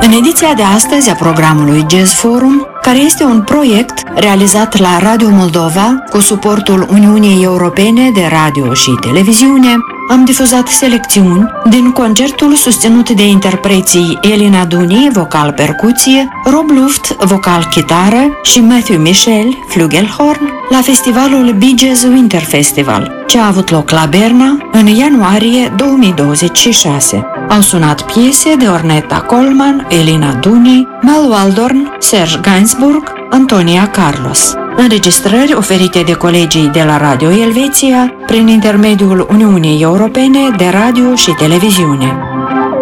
În ediția de astăzi a programului Jazz Forum, care este un proiect realizat la Radio Moldova cu suportul Uniunii Europene de Radio și Televiziune, am difuzat selecțiuni din concertul susținut de interpreții Elina Duni, vocal-percuție, Rob Luft, vocal-chitară și Matthew Michel, flugelhorn, la festivalul Bee Jazz Winter Festival, ce a avut loc la Berna în ianuarie 2026. Au sunat piese de Ornetta Coleman, Elina Duni, Mel Waldorn, Serge Gainsbourg, Antonia Carlos. Înregistrări oferite de colegii de la Radio Elveția prin intermediul Uniunii Europene de Radio și Televiziune.